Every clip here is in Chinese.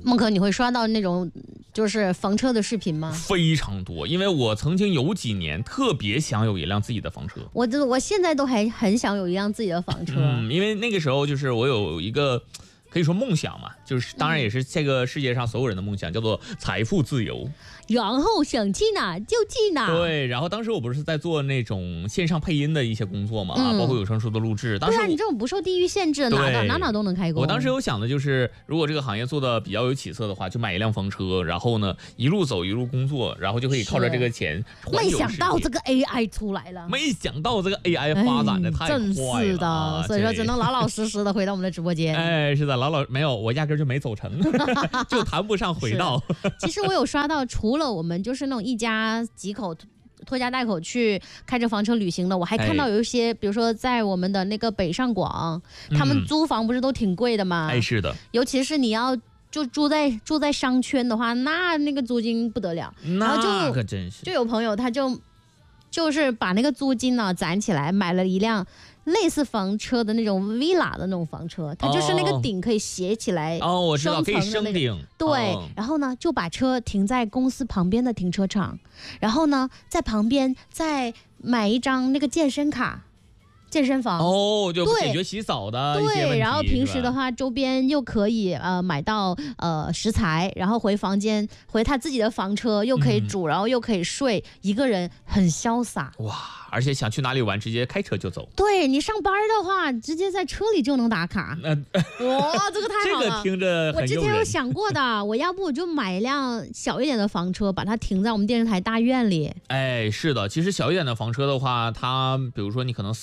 孟可，你会刷到那种就是房车的视频吗？ 非常多，因为我曾经有几年特别想有一辆自己的房车。 我现在都还很想有一辆自己的房车。 因为那个时候就是我有一个可以说梦想嘛，就是当然也是这个世界上所有人的梦想，叫做财富自由。 然后想去哪就去哪。 对，然后当时我不是在做那种线上配音的一些工作嘛，包括有声书的录制。当时你这种不受地域限制，哪都能开工。 我当时有想的就是，如果这个行业做的比较有起色的话，就买一辆房车，然后呢一路走一路工作，然后就可以靠着这个钱环游世界。 没想到这个 AI 出来了， 没想到这个 AI 发展的太快了， 真是的，所以说只能老老实实的回到我们的直播间。 是的，没有，我压根就没走成，就谈不上回到。 其实我有刷到，除了我们就是那种一家几口拖家带口去开着房车旅行的，我还看到有一些，比如说在我们的那个北上广，他们租房不是都挺贵的吗？ 是的， 尤其是你要就住在商圈的话，那个租金不得了。 那可真是， 就有朋友他就是把那个租金呢攒起来，买了一辆类似房车的那种 villa 的那种房车，它就是那个顶可以斜起来， 我知道可以升顶。 对，然后呢就把车停在公司旁边的停车场，然后呢在旁边再买一张那个健身卡。健身房就解决洗澡的一些问题。 对，然后平时的话，周边又可以买到食材，然后回他自己的房车又可以煮，然后又可以睡，一个人很潇洒。 哇！而且想去哪里玩，直接开车就走。 对，你上班的话，直接在车里就能打卡。哇，这个太好了！ 这个听着很诱人。 我之前有想过的，我要不我就买一辆小一点的房车，把它停在我们电视台大院里。 是的，其实小一点的房车的话，它比如说你可能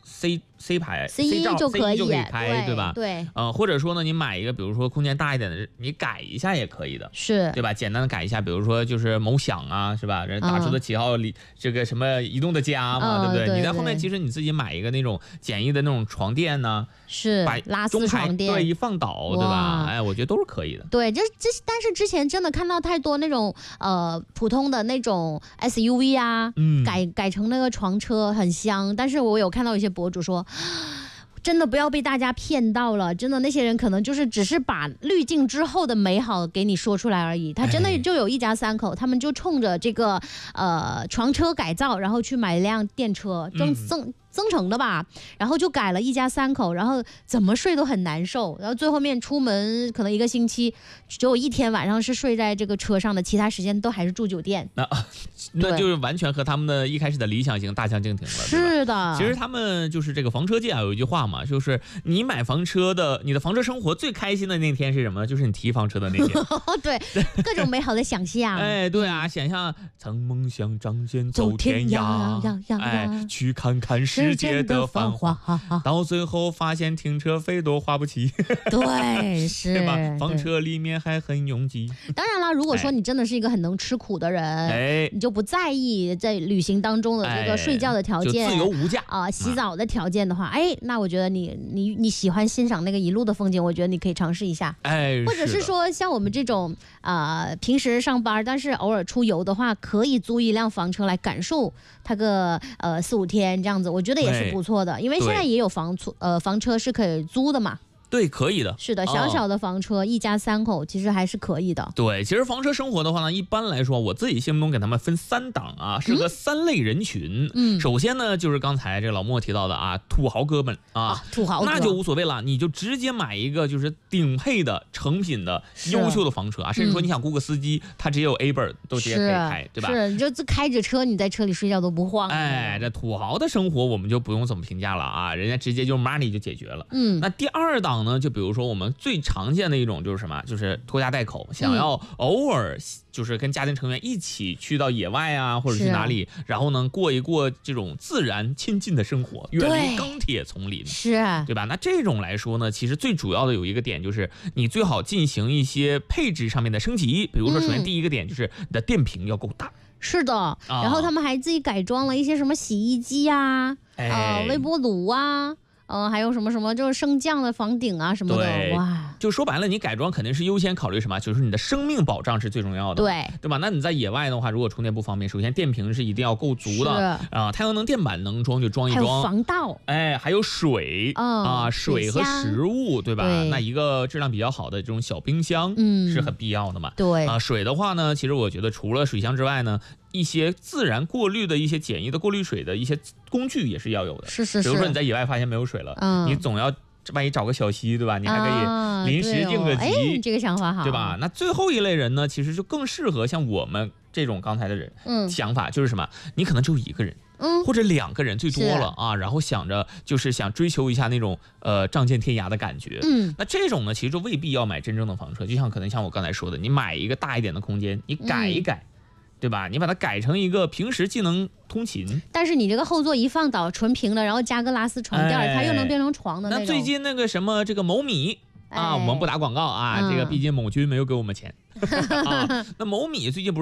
C 牌 C1 就可以开，对吧？ 对， 或者说呢，你买一个，比如说空间大一点的，你改一下也可以的， 是， 对吧？简单的改一下，比如说就是某享啊，是吧？人打出的旗号里这个什么移动的家嘛，对不对？ 对， 你在后面其实你自己买一个那种简易的那种床垫呢， 是拉丝床垫， 对，一放倒，对吧？我觉得都是可以的。 对，但是之前真的看到太多那种普通的那种 SUV 啊，改成那个床车很香，但是我有看到一些博主说。真的不要被大家骗到了，真的那些人可能就是只是把滤镜之后的美好给你说出来而已。他真的就有一家三口，他们就冲着这个床车改造，然后去买一辆电车，增程的吧，然后就改了一家三口，然后怎么睡都很难受，然后最后面出门可能一个星期只有一天晚上是睡在这个车上的，其他时间都还是住酒店。 那就是完全和他们的一开始的理想型大相径庭了。 是的， 其实他们就是这个房车界有一句话嘛，就是你买房车的，你的房车生活最开心的那天是什么？就是你提房车的那天。 对，各种美好的想象。 对啊，想象曾梦想仗剑走天涯，去看看世界的繁华，到最后发现停车费都花不起。 对，是， 对吧？房车里面还很拥挤。 当然了，如果说你真的是一个很能吃苦的人，你就不在意在旅行当中的这个睡觉的条件， 就自由无价洗澡的条件的话，那我觉得你喜欢欣赏那个一路的风景，我觉得你可以尝试一下。或者是说像我们这种平时上班但是偶尔出游的话，可以租一辆房车来感受它个4-5天这样子，我觉得也是不错的，因为现在也有房车是可以租的嘛。 对，可以的。 是的，小小的房车，一家三口其实还是可以的。 对，其实房车生活的话呢，一般来说，我自己心目中给他们分3档啊，是个3类人群。首先呢，就是刚才这个老莫提到的土豪哥们土豪哥那就无所谓了，你就直接买一个就是顶配的成品的优秀的房车甚至说你想雇个司机，他直接有 A 本都直接可以开，对吧？ 是，你就开着车，你在车里睡觉都不慌。 这土豪的生活我们就不用怎么评价了人家直接就 money 就解决了。那第2档呢，就比如说我们最常见的一种就是什么，就是拖家带口，想要偶尔就是跟家庭成员一起去到野外或者是哪里，然后呢过一过这种自然亲近的生活，远离钢铁丛林，对吧？那这种来说呢，其实最主要的有一个点就是你最好进行一些配置上面的升级，比如说首先第一个点就是你的电瓶要够大。 是的，然后他们还自己改装了一些什么洗衣机微波炉还有什么就是升降的房顶什么的，哇！ 就说白了，你改装肯定是优先考虑什么？就是你的生命保障是最重要的，对吧？那你在野外的话，如果充电不方便，首先电瓶是一定要够足的啊，太阳能电板能装就装一装， 还有防盗， 哎，还有水水和食物，对吧？那一个质量比较好的这种小冰箱是很必要的嘛。 对水的话呢，其实我觉得除了水箱之外呢，一些自然过滤的一些简易的过滤水的一些工具也是要有的。 是， 比如说你在野外发现没有水了，你总要万一找个小溪，对吧？你还可以临时应个急， 这个想法好， 对吧？那最后一类人呢，其实就更适合像我们这种刚才的人，想法就是什么？你可能只有一个人。或者2个人最多了啊，然后想着就是想追求一下那种仗剑天涯的感觉。那这种呢，其实就未必要买真正的房车，就像可能像我刚才说的，你买一个大一点的空间，你改一改，对吧？你把它改成一个平时既能通勤， 但是你这个后座一放倒纯平的，然后加个拉丝床垫，它又能变成床的那种。 那最近那个什么这个某米啊，我们不打广告啊，这个毕竟某君没有给我们钱啊。那某米最近不是